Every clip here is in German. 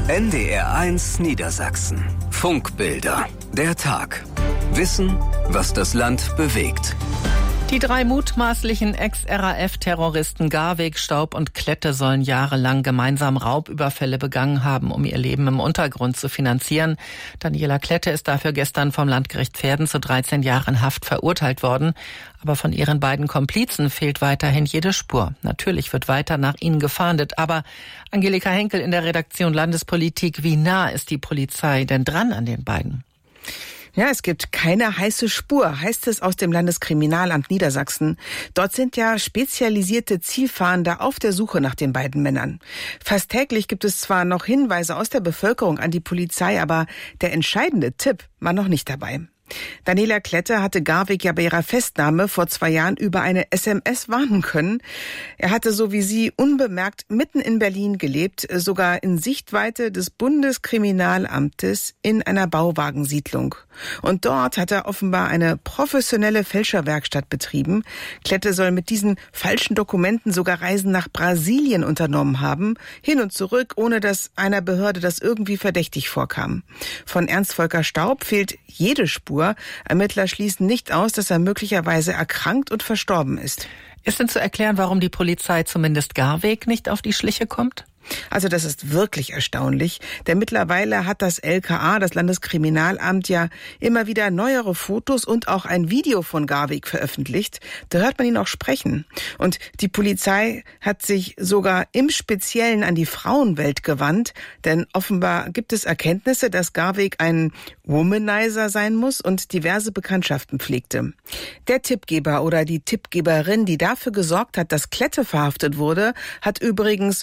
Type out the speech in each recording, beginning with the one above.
NDR1 Niedersachsen. Funkbilder. Der Tag. Wissen, was das Land bewegt. Die 3 mutmaßlichen Ex-RAF-Terroristen Garweg, Staub und Klette sollen jahrelang gemeinsam Raubüberfälle begangen haben, um ihr Leben im Untergrund zu finanzieren. Daniela Klette ist dafür gestern vom Landgericht Verden zu 13 Jahren Haft verurteilt worden. Aber von ihren beiden Komplizen fehlt weiterhin jede Spur. Natürlich wird weiter nach ihnen gefahndet. Aber Angelika Henkel in der Redaktion Landespolitik, wie nah ist die Polizei denn dran an den beiden? Ja, es gibt keine heiße Spur, heißt es aus dem Landeskriminalamt Niedersachsen. Dort sind ja spezialisierte Zielfahnder auf der Suche nach den beiden Männern. Fast täglich gibt es zwar noch Hinweise aus der Bevölkerung an die Polizei, aber der entscheidende Tipp war noch nicht dabei. Daniela Klette hatte Garweg ja bei ihrer Festnahme vor 2 Jahren über eine SMS warnen können. Er hatte so wie sie unbemerkt mitten in Berlin gelebt, sogar in Sichtweite des Bundeskriminalamtes in einer Bauwagensiedlung. Und dort hat er offenbar eine professionelle Fälscherwerkstatt betrieben. Klette soll mit diesen falschen Dokumenten sogar Reisen nach Brasilien unternommen haben, hin und zurück, ohne dass einer Behörde das irgendwie verdächtig vorkam. Von Ernst Volker Staub fehlt jede Spur. Ermittler schließen nicht aus, dass er möglicherweise erkrankt und verstorben ist. Ist denn zu erklären, warum die Polizei zumindest Garweg nicht auf die Schliche kommt? Also das ist wirklich erstaunlich, denn mittlerweile hat das LKA, das Landeskriminalamt, ja immer wieder neuere Fotos und auch ein Video von Garweg veröffentlicht. Da hört man ihn auch sprechen. Und die Polizei hat sich sogar im Speziellen an die Frauenwelt gewandt, denn offenbar gibt es Erkenntnisse, dass Garweg ein Womanizer sein muss und diverse Bekanntschaften pflegte. Der Tippgeber oder die Tippgeberin, die dafür gesorgt hat, dass Klette verhaftet wurde, hat übrigens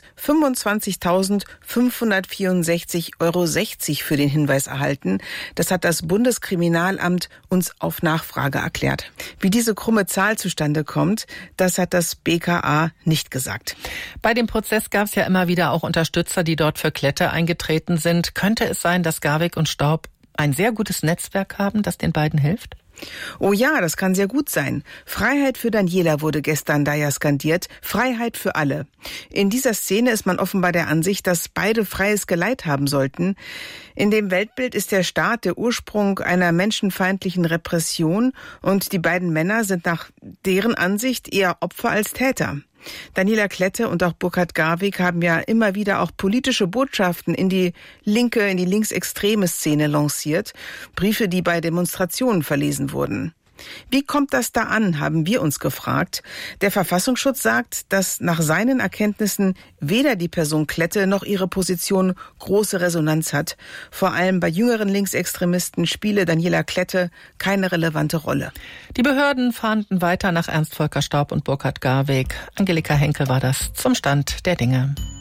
25.564,60 € für den Hinweis erhalten. Das hat das Bundeskriminalamt uns auf Nachfrage erklärt. Wie diese krumme Zahl zustande kommt, das hat das BKA nicht gesagt. Bei dem Prozess gab es ja immer wieder auch Unterstützer, die dort für Klette eingetreten sind. Könnte es sein, dass Garweg und Staub ein sehr gutes Netzwerk haben, das den beiden hilft? Oh ja, das kann sehr gut sein. Freiheit für Daniela wurde gestern da ja skandiert. Freiheit für alle. In dieser Szene ist man offenbar der Ansicht, dass beide freies Geleit haben sollten. In dem Weltbild ist der Staat der Ursprung einer menschenfeindlichen Repression und die beiden Männer sind nach deren Ansicht eher Opfer als Täter. Daniela Klette und auch Burkhard Garweg haben ja immer wieder auch politische Botschaften in die linksextreme Szene lanciert. Briefe, die bei Demonstrationen verlesen wurden. Wie kommt das da an, haben wir uns gefragt. Der Verfassungsschutz sagt, dass nach seinen Erkenntnissen weder die Person Klette noch ihre Position große Resonanz hat. Vor allem bei jüngeren Linksextremisten spiele Daniela Klette keine relevante Rolle. Die Behörden fahnden weiter nach Ernst Volker Staub und Burkhard Garweg. Angelika Henkel war das zum Stand der Dinge.